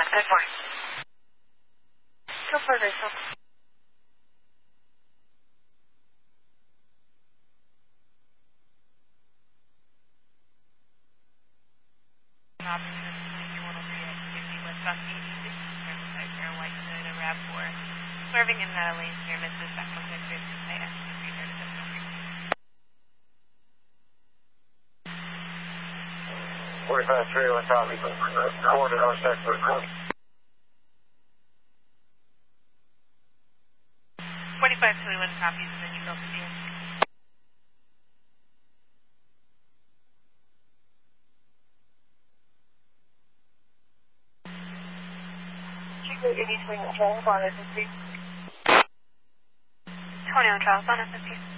10-4. Go for Rachel. Swerving in the lane here, Mrs. Beckles at 45-3, what's copy? Forward to North Texas. 45-21 copies, and then you go to the end. Chico 80 swing, Charles on FSP. 20 on Charles on FSP.